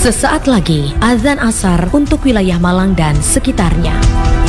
Sesaat lagi azan asar untuk wilayah Malang dan sekitarnya.